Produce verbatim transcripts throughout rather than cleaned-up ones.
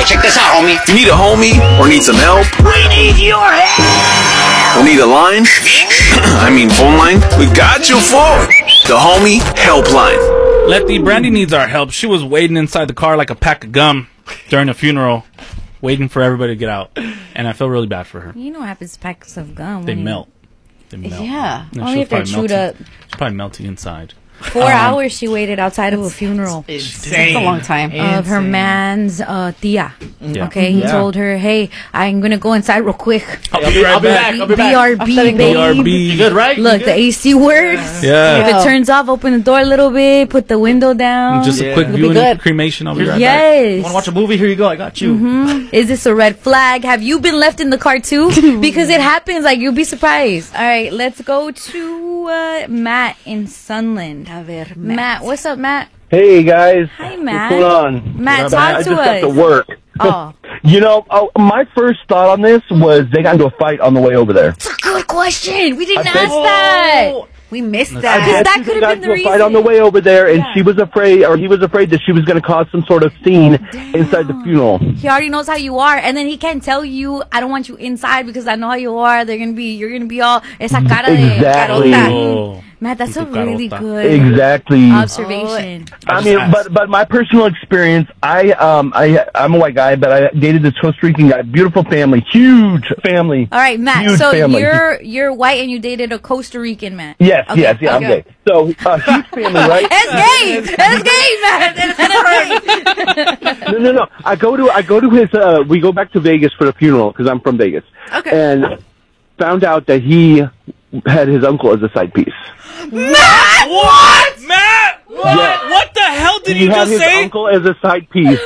Hey, check this out, homie. You need a homie or need some help? We need your help. Or need a line? I mean phone line? We got you for the Homie Helpline. Letty Brandy needs our help. She was waiting inside the car like a pack of gum during a funeral, waiting for everybody to get out. And I feel really bad for her. You know what happens to packs of gum? They when melt. They melt. Yeah. No, Only she if they're was chewed probably up. melting. She's probably melting inside. Four Um, hours she waited outside of a funeral Insane. That's a long time. of her man's uh, tia. Yeah. Okay, he Yeah. told her, "Hey, I'm gonna go inside real quick. I'll I'll be be, right I'll be back. back. I'll be back. B R B, letting babe. go. B R B. You good, right? Look, You the good? A C works. Yeah. If it turns off, open the door a little bit, put the window down. Just a Yeah. quick It'll be viewing good. cremation. I'll be right back. Yes. Want to watch a movie? Here you go. I got you. Mm-hmm. Is this a red flag? Have you been left in the car too? Because it happens. Like, you'll be surprised. All right, let's go to uh, Matt in Sunland. A ver, Matt, what's up, Matt? Hey guys, Hi, Matt. what's going on? Matt, I talk just to got to us. work. Oh, You know, oh, my first thought on this was they got into a fight on the way over there. it's a good question. We didn't I ask bet- that. We missed I that. Because guess that she could have got been the into a reason. fight on the way over there, and Yeah. she was afraid, or he was afraid that she was going to cause some sort of scene inside the funeral. He already knows how you are, and then he can't tell you, "I don't want you inside because I know how you are." They're gonna be, you're gonna be all esa cara de Exactly. carota. Oh. Matt, that's a Tu really carota. good Exactly. observation. I just mean, asked. but but my personal experience, I um I I'm a white guy, but I dated this Costa Rican guy, beautiful family, huge family. All right, Matt. Huge So family. you're you're white and you dated a Costa Rican man. Yes, Okay, yes, yeah, okay. I'm gay. So uh, huge family, right? It's gay. It's gay, Matt. It's gay. No, no, no. I go to I go to his. Uh, we go back to Vegas for the funeral because I'm from Vegas. Okay. And found out that he had his uncle as a side piece. Matt! What? Matt! What? Yeah. What the hell did he you had just his say? uncle as a side piece.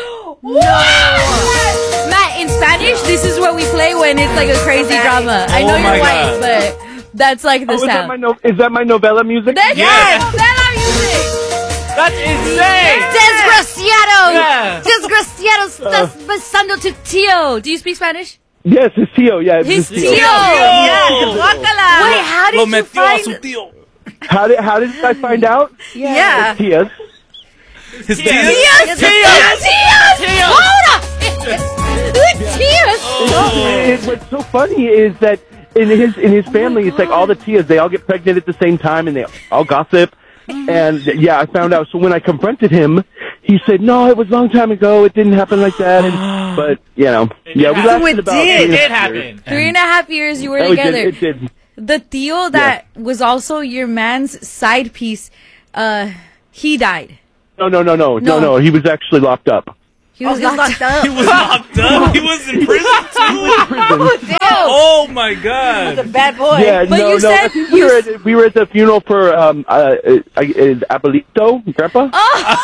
Matt, in Spanish, this is what we play when it's like a crazy drama. I know Oh my you're white, God. but that's like the Oh, is that sound. my no- is that my novella music? That's Yes. right. That's our music. That's insane. Desgraciado. Yeah. Desgraciado. Estás besando tu tío. Do you speak Spanish? Yes, it's Tio. Yeah, it's His his tío. Tio. Yeah. Guácala. Wait, how Lo did you metió a su find? tío. How did how did I find out? Yeah. It's Tia's. His Tíos. tío. Tíos. Tíos. Ahora. Tíos. It- what's so funny is that in his in his family, it's like all the Tias, they all get pregnant at the same time, and they all gossip. And yeah, I found out. So when I confronted him, he said, "No, it was a long time ago. It didn't happen like that." And, but you know, yeah, we happened. lasted it about did. three It and a did half years. happen. Three and a half years you were Oh, it did, together. it did. The tío that was also your man's side piece, uh, he died. No, no, no, no, No. no, no. He was actually locked up. He Oh, was he was locked locked up. He was locked up. He was in prison too. Oh my god. A bad boy. Yeah, But no, you no. said I think we you were s- at, we were at the funeral for um uh, uh, uh Abuelito, Grandpa. Oh,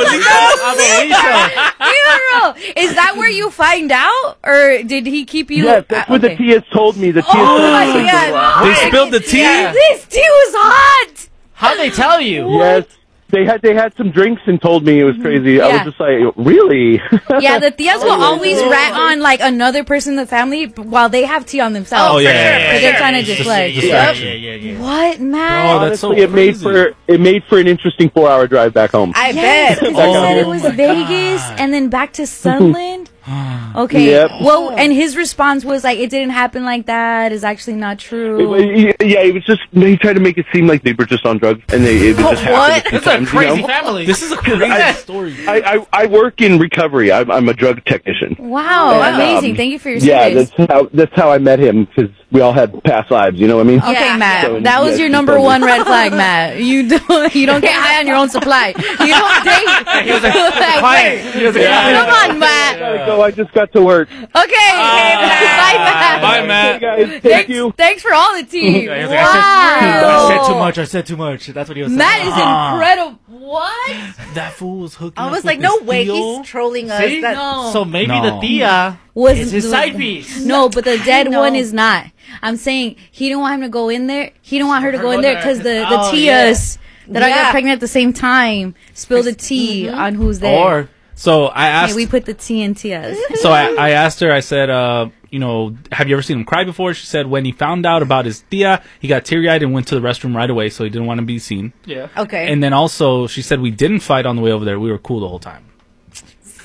Abuelita. funeral. Is that where you find out, or did he keep you? Yes, that's uh, what okay. the Tias told me. The Tias Oh told my me. God. They spilled the tea. Yeah. This tea was hot. How'd they tell you? Yes, they had they had some drinks and told me it was crazy. I Yeah. was just like, really? Yeah, the tias will always rat on like another person in the family while they have tea on themselves. Oh, yeah, for yeah, sure, yeah, 'cause yeah, they're yeah, trying to yeah, just just- like. just Yeah, action. yeah, yeah, yeah. What, man? Oh, that's so Honestly, it made crazy. for it made for an interesting four hour drive back home. I Yes, bet. 'cause he said it Oh was my Vegas God. and then back to Sunland. Okay. Yep. Well, and his response was like, "It didn't happen like that. It's actually not It true." was- yeah, it was just he tried to make it seem like they were just on drugs, and they it was just What? happened. This is a sometimes, you crazy know? family. This is a crazy story. I, I I work in recovery. I'm, I'm a drug technician. Wow, And, amazing! um, Thank you for your Yeah, service. that's how that's how I met him because we all had past lives. You know what I mean? Okay, Yeah. Matt. So, that was yes, your he number told me. one red flag, Matt. You don't you don't get high on your own supply. You don't date. He was a Like, client. He was a Yeah. client. come on, Matt. Gotta go. I just got to work. Okay, bye, Matt. Bye, Matt. Hey guys, thank Thanks, you. thanks for all the tea. Yeah, he was like, I, said, I Wow. said too much. I said too much. That's what he was saying. Matt is Ah. incredible. What? That fool was hooking I up was with like, no this way, deal. he's trolling us. See? That- No. So maybe No. the tia Was is his side piece. No, but the dead know. one is not. I'm saying he didn't want him to go in there. He didn't want her to Her go in go there there. because the, the Oh, tias that all Yeah. got pregnant at the same time spilled the tea on who's there. Or so I Hey, asked. we put the tea in tias. So I, I asked her. I said, uh, you know, have you ever seen him cry before? She said when he found out about his tia, he got teary eyed and went to the restroom right away, so he didn't want to be seen. Yeah. Okay. And then also she said we didn't fight on the way over there. We were cool the whole time.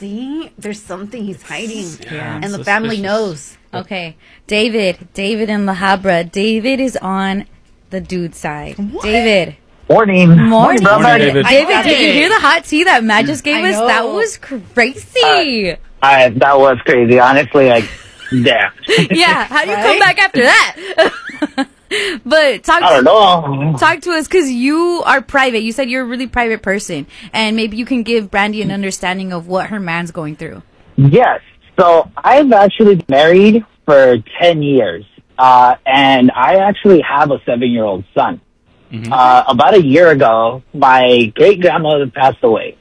See, there's something he's hiding, Yeah, and the suspicious. family knows. Okay, David, David in La Habra. David is on the dude side. David. Morning. Morning, Morning, David. David, did you hear the hot tea that Matt just gave I us? know. That was crazy. I, that was crazy. Honestly, like, damn. Yeah, how do you come Right? back after that? But talk I don't know. talk to us because you are private. You said you're a really private person, and maybe you can give Brandy an understanding of what her man's going through. Yes. So I've actually been married for ten years, uh, and I actually have a seven-year-old son. Uh, about a year ago, my great-grandmother passed away,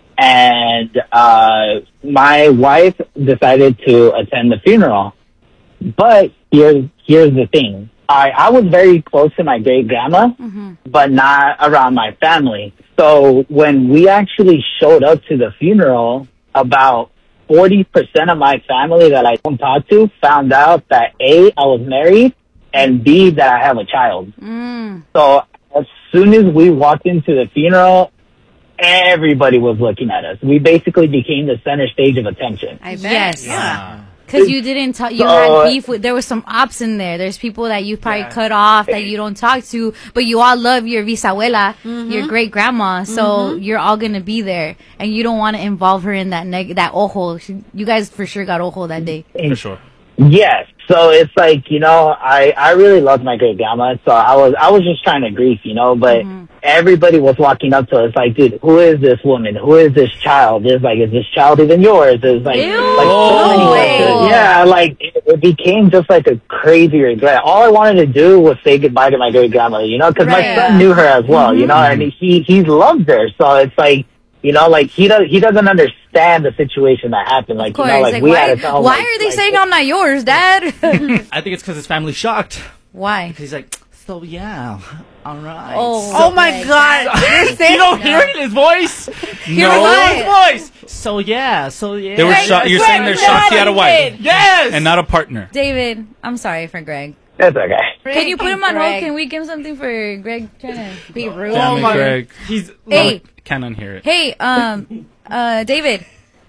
and uh, my wife decided to attend the funeral. But here's, here's the thing. I, I was very close to my great-grandma, but not around my family. So when we actually showed up to the funeral, about forty percent of my family that I don't talk to found out that A, I was married, and B, that I have a child. So as soon as we walked into the funeral, everybody was looking at us. We basically became the center stage of attention. I bet. Yes. Yeah. Because you didn't talk, you So- had beef with, there was some ops in there. There's people that you probably cut off that you don't talk to, but you all love your bisabuela, your great grandma, so you're all gonna be there, and you don't want to involve her in that neg- that ojo. She- You guys for sure got ojo that day. For sure. Yes. So it's like, you know, I, I really loved my great grandma. So I was, I was just trying to grief, you know, but everybody was walking up to us like, dude, who is this woman? Who is this child? It's like, is this child even yours? It's like, Ew. like so many No questions. way. Yeah, like it, it became just like a crazy regret. All I wanted to do was say goodbye to my great grandmother, you know, because my Right. son knew her as well, you know, and he, he loved her. So it's like, you know, like he does, he doesn't understand the situation that happened. Like, Of course, you know, like, like, we why, had to tell him, why like- are they like, saying I'm not yours, Dad? I think it's because his family's shocked. Why? He's like, so yeah, all right. Oh, Oh my Greg, God! You're saying You don't hear it in his voice? Hear no, what? his voice. So yeah, so yeah. They were shocked. You're saying they're shocked he had a wife Yes. and not a partner. David, I'm sorry for Greg. It's okay. Can you put him on hold? Greg. Can we give him something for Greg trying to be rude? Damn it, my- Greg. He's Hey, Can't unhear it. hey, um, uh, David,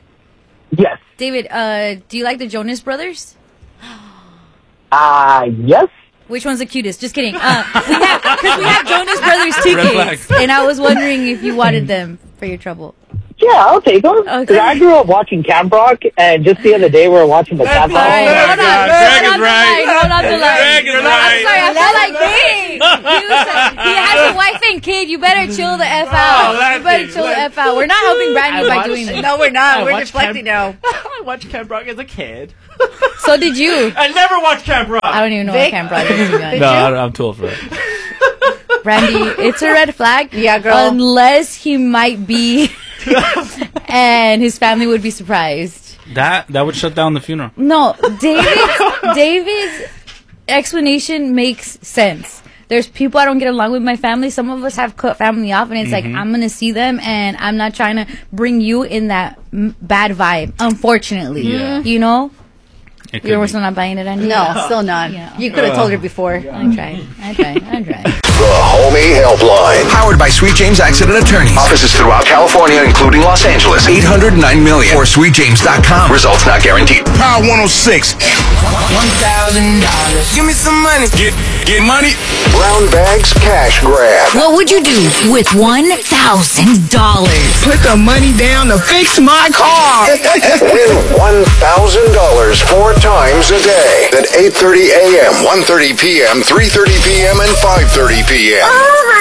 Yes. David, uh, do you like the Jonas Brothers? Uh, yes. Which one's the cutest? Just kidding. Uh, we have, cause we have Jonas Brothers flag. tickets, and I was wondering if you wanted them for your trouble. Yeah, I'll take them. Okay. I grew up watching Camp Rock, and just the other day we were watching the Camp Rock. All right, my hold on, God, hold Greg on is the right. line, hold on the line. Greg is I'm right. sorry, I feel like he, he, was, he has a wife and kid. You better chill the f out. Oh, You better chill the f out. We're not helping Brandy by watched- doing this. No, we're not. I We're watched deflecting now. Camp- I watched Camp Rock as a kid. So did you? I never watched Camp Rock. I don't even know what Vic? Camp Rock is. to be honest. No, I don't- I'm too old for that. Brandy, it's a red flag. Yeah, girl. Unless he might be, and his family would be surprised. That that would shut down the funeral. No, David's, David's explanation makes sense. There's people I don't get along with my family. Some of us have cut family off, and it's like, I'm going to see them, and I'm not trying to bring you in that m- bad vibe, unfortunately. Yeah. You know? It You're could still be. not buying it, Andy? No, still not. Yeah. You could have told her before. I tried. I tried. I tried. The Homie Helpline. Powered by Sweet James Accident Attorneys. Offices throughout California, including Los Angeles. eight hundred nine million or sweet james dot com. Results not guaranteed. Power one oh six. One thousand dollars. Give me some money. Get get money. Brown Bags Cash Grab. What would you do with one thousand dollars? Put the money down to fix my car. Win one thousand dollars four times a day. At eight thirty a.m., one thirty p.m., three thirty p.m., and five thirty p.m.